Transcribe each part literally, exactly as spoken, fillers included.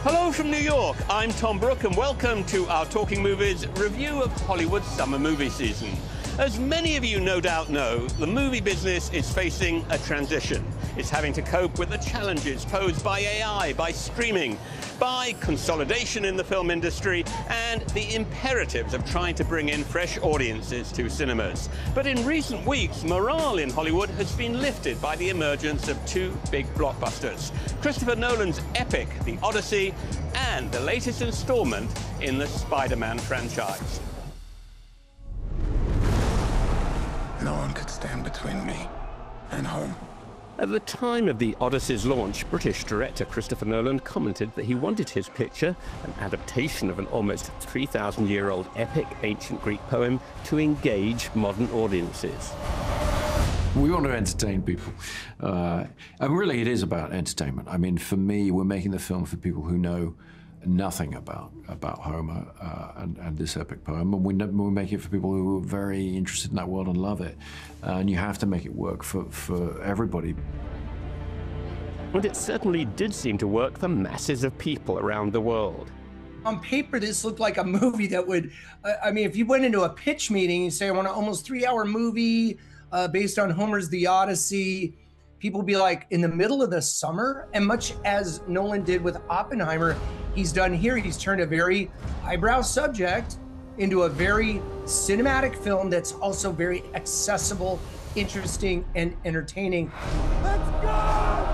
Hello from New York, I'm Tom Brook and welcome to our Talking Movies review of Hollywood's summer movie season. As many of you no doubt know, the movie business is facing a transition. It's having to cope with the challenges posed by A I, by streaming, by consolidation in the film industry, and the imperatives of trying to bring in fresh audiences to cinemas. But in recent weeks, morale in Hollywood has been lifted by the emergence of two big blockbusters: Christopher Nolan's epic, The Odyssey, and the latest installment in the Spider-Man franchise. No one could stand between me and home. At the time of The Odyssey's launch, British director Christopher Nolan commented that he wanted his picture, an adaptation of an almost three thousand year old epic ancient Greek poem, to engage modern audiences. We want to entertain people. Uh, and really, it is about entertainment. I mean, for me, we're making the film for people who know nothing about about Homer uh, and, and this epic poem, and we, we make it for people who are very interested in that world and love it. Uh, and you have to make it work for, for everybody. And it certainly did seem to work for masses of people around the world. On paper, this looked like a movie that would, uh, I mean, if you went into a pitch meeting and say, I want an almost three hour movie uh, based on Homer's The Odyssey, people would be like, in the middle of the summer? And much as Nolan did with Oppenheimer, he's done here. He's turned a very highbrow subject into a very cinematic film that's also very accessible, interesting, and entertaining. Let's go!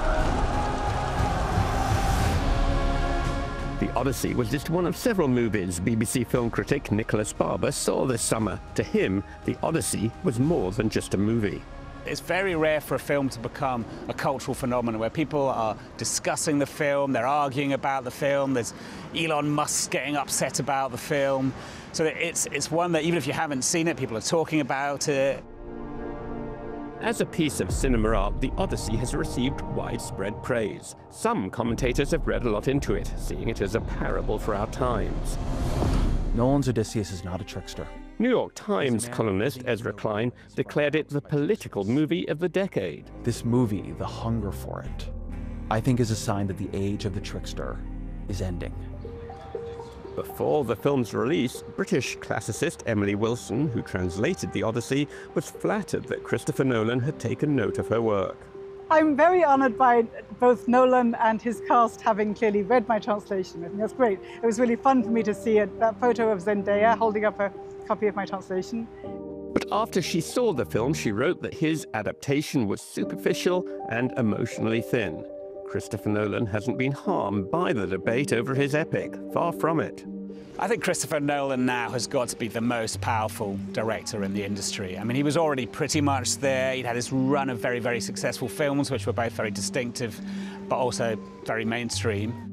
The Odyssey was just one of several movies B B C film critic Nicholas Barber saw this summer. To him, The Odyssey was more than just a movie. It's very rare for a film to become a cultural phenomenon where people are discussing the film, they're arguing about the film, there's Elon Musk getting upset about the film. So it's, it's one that even if you haven't seen it, people are talking about it. As a piece of cinema art, The Odyssey has received widespread praise. Some commentators have read a lot into it, seeing it as a parable for our times. Nolan's Odysseus is not a trickster. New York Times columnist Ezra Klein declared it the political movie of the decade. This movie, the hunger for it, I think is a sign that the age of the trickster is ending. Before the film's release, British classicist Emily Wilson, who translated The Odyssey, was flattered that Christopher Nolan had taken note of her work. I'm very honored by both Nolan and his cast having clearly read my translation. I think that's great. It was really fun for me to see it, that photo of Zendaya holding up a copy of my translation. But after she saw the film, she wrote that his adaptation was superficial and emotionally thin. Christopher Nolan hasn't been harmed by the debate over his epic. Far from it. I think Christopher Nolan now has got to be the most powerful director in the industry. I mean, he was already pretty much there. He'd had this run of very, very successful films, which were both very distinctive, but also very mainstream.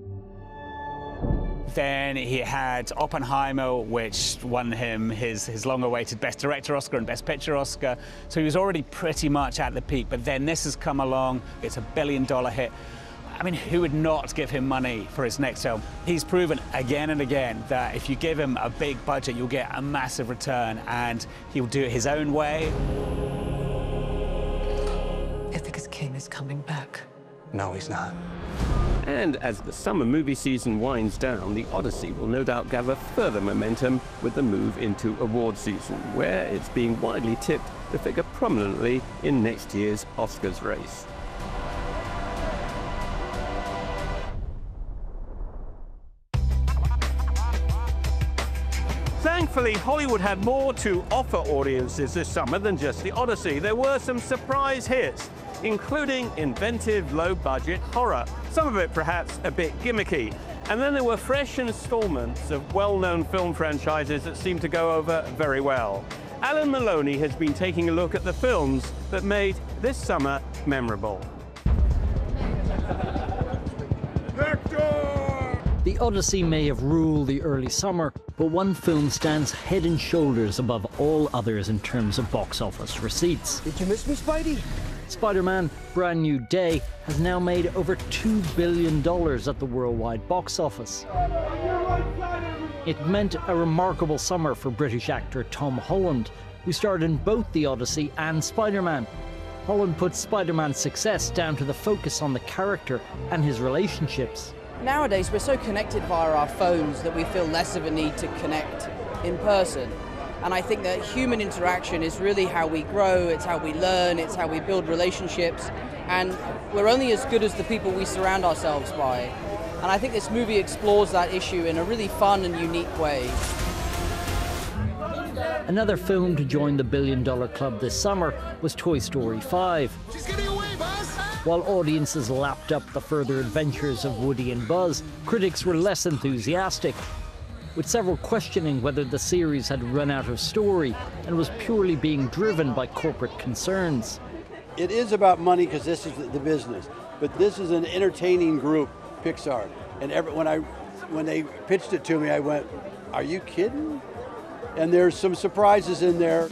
Then he had Oppenheimer, which won him his, his long-awaited Best Director Oscar and Best Picture Oscar. So he was already pretty much at the peak, but then this has come along. It's a billion-dollar hit. I mean, who would not give him money for his next film? He's proven again and again that if you give him a big budget, you'll get a massive return, and he'll do it his own way. Ithaca's king is coming back. No, he's not. And as the summer movie season winds down, The Odyssey will no doubt gather further momentum with the move into award season, where it's being widely tipped to figure prominently in next year's Oscars race. Thankfully, Hollywood had more to offer audiences this summer than just The Odyssey. There were some surprise hits, including inventive, low-budget horror, some of it perhaps a bit gimmicky. And then there were fresh installments of well-known film franchises that seemed to go over very well. Alan Maloney has been taking a look at the films that made this summer memorable. The Odyssey may have ruled the early summer, but one film stands head and shoulders above all others in terms of box office receipts. Did you miss me, Spidey? Spider-Man: Brand New Day has now made over two billion dollars at the worldwide box office. It meant a remarkable summer for British actor Tom Holland, who starred in both The Odyssey and Spider-Man. Holland put Spider-Man's success down to the focus on the character and his relationships. Nowadays, we're so connected via our phones that we feel less of a need to connect in person. And I think that human interaction is really how we grow, it's how we learn, it's how we build relationships. And we're only as good as the people we surround ourselves by. And I think this movie explores that issue in a really fun and unique way. Another film to join the billion dollar club this summer was Toy Story five. She's getting away, Buzz! While audiences lapped up the further adventures of Woody and Buzz, critics were less enthusiastic, with several questioning whether the series had run out of story and was purely being driven by corporate concerns. It is about money because this is the business, but this is an entertaining group, Pixar. And every, when I, when they pitched it to me, I went, "Are you kidding?" And there's some surprises in there.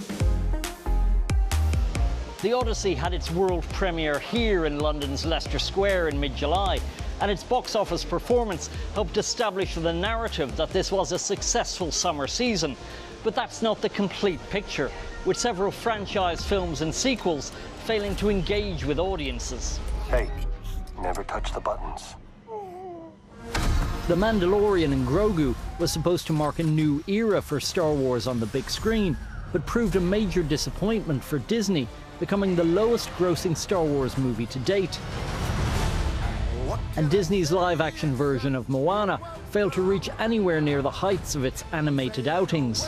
The Odyssey had its world premiere here in London's Leicester Square in mid-July, and its box office performance helped establish the narrative that this was a successful summer season. But that's not the complete picture, with several franchise films and sequels failing to engage with audiences. Hey, never touch the buttons. The Mandalorian and Grogu was supposed to mark a new era for Star Wars on the big screen, but proved a major disappointment for Disney, becoming the lowest-grossing Star Wars movie to date. And Disney's live-action version of Moana failed to reach anywhere near the heights of its animated outings.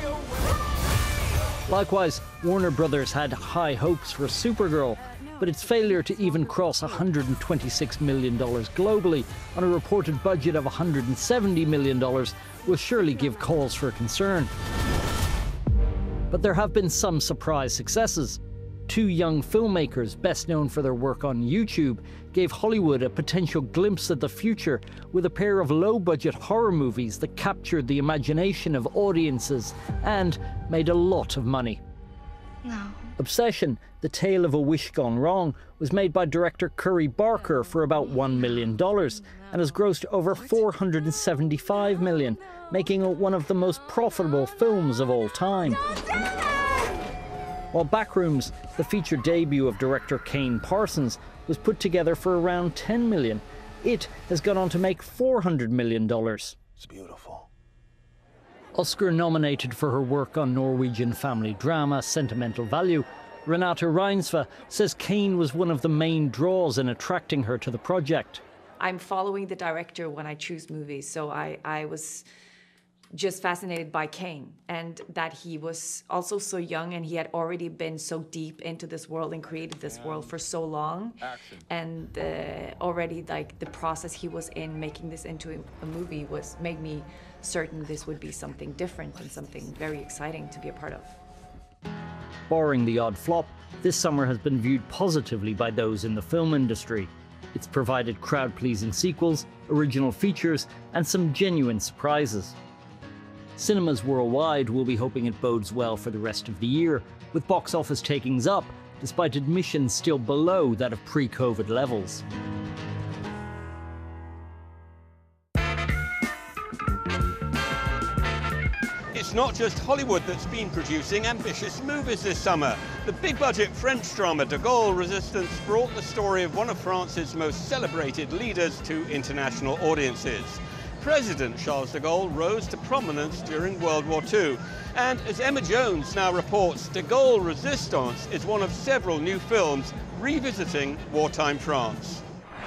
Likewise, Warner Brothers had high hopes for Supergirl, but its failure to even cross one hundred twenty-six million dollars globally on a reported budget of one hundred seventy million dollars will surely give cause for concern. But there have been some surprise successes. Two young filmmakers, best known for their work on YouTube, gave Hollywood a potential glimpse at the future with a pair of low-budget horror movies that captured the imagination of audiences and made a lot of money. No. Obsession, The Tale of a Wish Gone Wrong, was made by director Curry Barker for about one million dollars and has grossed over four hundred seventy-five million dollars, making it one of the most profitable films of all time. While Backrooms, the feature debut of director Kane Parsons, was put together for around ten million dollars, it has gone on to make four hundred million dollars. It's beautiful. Oscar nominated for her work on Norwegian family drama Sentimental Value, Renate Reinsve says Kane was one of the main draws in attracting her to the project. I'm following the director when I choose movies, so I, I was just fascinated by Kane, and that he was also so young and he had already been so deep into this world and created this world for so long. Action. And uh, already like the process he was in making this into a, a movie was made me certain this would be something different and something very exciting to be a part of. Barring the odd flop, this summer has been viewed positively by those in the film industry. It's provided crowd-pleasing sequels, original features, and some genuine surprises. Cinemas worldwide will be hoping it bodes well for the rest of the year, with box office takings up, despite admissions still below that of pre-COVID levels. It's not just Hollywood that's been producing ambitious movies this summer. The big-budget French drama De Gaulle Resistance brought the story of one of France's most celebrated leaders to international audiences. President Charles de Gaulle rose to prominence during World War Two. And as Emma Jones now reports, De Gaulle Resistance is one of several new films revisiting wartime France.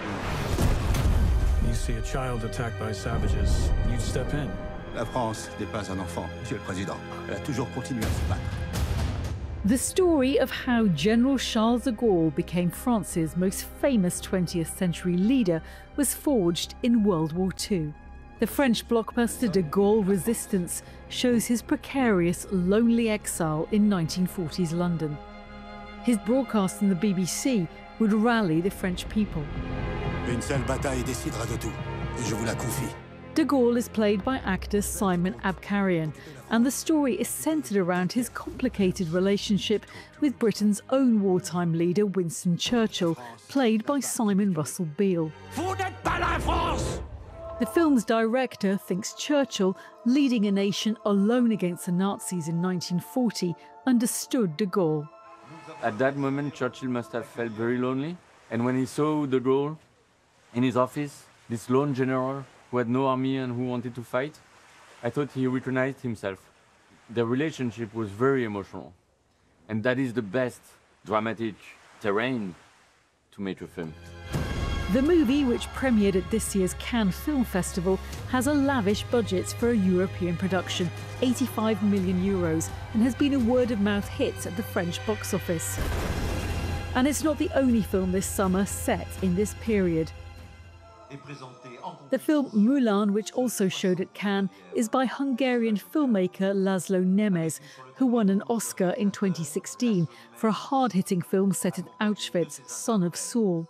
You see a child attacked by savages, you'd step in. La France n'est pas un enfant, Monsieur le Président. Elle a toujours continué à se battre. The story of how General Charles de Gaulle became France's most famous twentieth century leader was forged in World War Two. The French blockbuster De Gaulle Resistance shows his precarious, lonely exile in nineteen forties London. His broadcast on the B B C would rally the French people. Une seule bataille décidera de tout, et je vous la confie. De Gaulle is played by actor Simon Abkarian, and the story is centred around his complicated relationship with Britain's own wartime leader Winston Churchill, played by Simon Russell Beale. Vous n'êtes pas la France! The film's director thinks Churchill, leading a nation alone against the Nazis in nineteen forty, understood de Gaulle. At that moment, Churchill must have felt very lonely, and when he saw de Gaulle in his office, this lone general who had no army and who wanted to fight. I thought he recognized himself. Their relationship was very emotional. And that is the best dramatic terrain to make a film. The movie, which premiered at this year's Cannes Film Festival, has a lavish budget for a European production, eighty-five million euros, and has been a word-of-mouth hit at the French box office. And it's not the only film this summer set in this period. The film Moulin, which also showed at Cannes, is by Hungarian filmmaker Laszlo Nemes, who won an Oscar in twenty sixteen for a hard-hitting film set at Auschwitz, Son of Saul.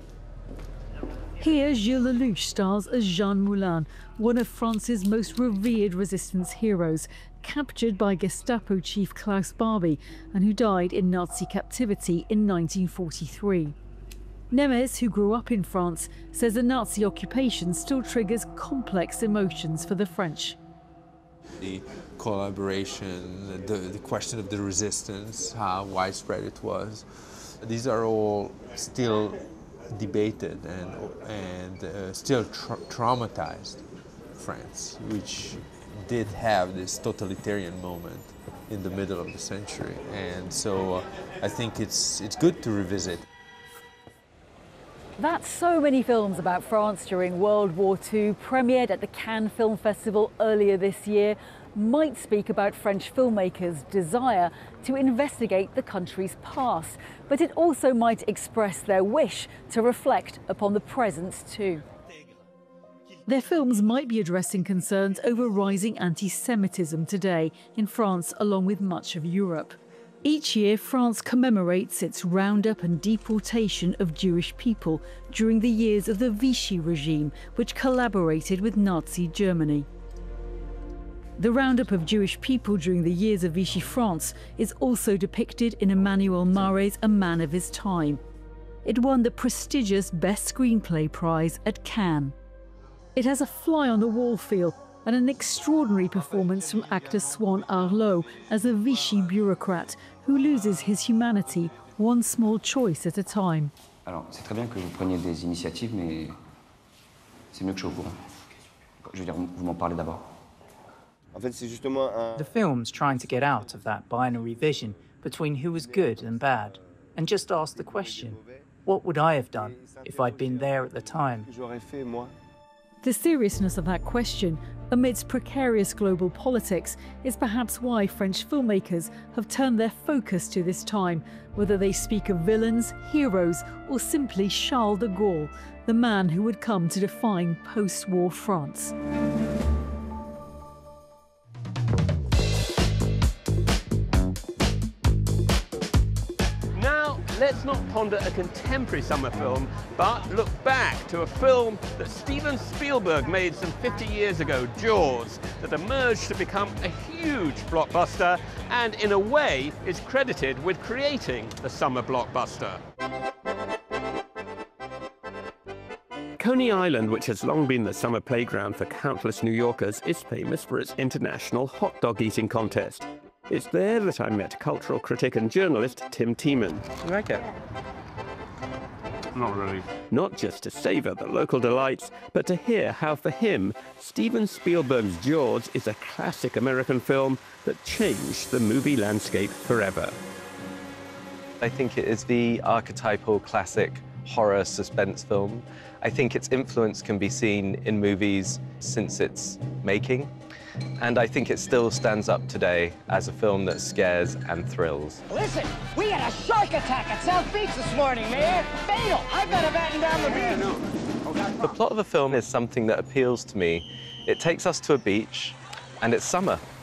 Here, Gilles Lelouch stars as Jean Moulin, one of France's most revered resistance heroes, captured by Gestapo chief Klaus Barbie, and who died in Nazi captivity in nineteen forty-three. Nemes, who grew up in France, says the Nazi occupation still triggers complex emotions for the French. The collaboration, the, the question of the resistance, how widespread it was, these are all still debated and, and uh, still tra traumatized France, which did have this totalitarian moment in the middle of the century. And so uh, I think it's, it's good to revisit. That's so many films about France during World War Two, premiered at the Cannes Film Festival earlier this year, might speak about French filmmakers' desire to investigate the country's past, but it also might express their wish to reflect upon the present too. Their films might be addressing concerns over rising anti-Semitism today in France, along with much of Europe. Each year, France commemorates its roundup and deportation of Jewish people during the years of the Vichy regime, which collaborated with Nazi Germany. The roundup of Jewish people during the years of Vichy France is also depicted in Emmanuel Maret's A Man of His Time. It won the prestigious Best Screenplay Prize at Cannes. It has a fly-on-the-wall feel and an extraordinary performance from actor Swan Arlo as a Vichy bureaucrat who loses his humanity one small choice at a time. Alors, c'est très bien que vous preniez des initiatives, mais c'est mieux que je sois au courant. Je veux dire, vous m'en parlez d'abord. The film's trying to get out of that binary vision between who was good and bad, and just ask the question, what would I have done if I'd been there at the time? The seriousness of that question, amidst precarious global politics, is perhaps why French filmmakers have turned their focus to this time, whether they speak of villains, heroes, or simply Charles de Gaulle, the man who would come to define post-war France. Let's not ponder a contemporary summer film, but look back to a film that Steven Spielberg made some fifty years ago, Jaws, that emerged to become a huge blockbuster and, in a way, is credited with creating the summer blockbuster. Coney Island, which has long been the summer playground for countless New Yorkers, is famous for its international hot dog eating contest. It's there that I met cultural critic and journalist Tim Tiemann. You like it? Not really. Not just to savour the local delights, but to hear how, for him, Steven Spielberg's Jaws is a classic American film that changed the movie landscape forever. I think it is the archetypal classic horror suspense film. I think its influence can be seen in movies since its making. And I think it still stands up today as a film that scares and thrills. Listen, we had a shark attack at South Beach this morning, Mayor. Fatal! I've got to batten down the beach. The plot of the film is something that appeals to me. It takes us to a beach, and it's summer.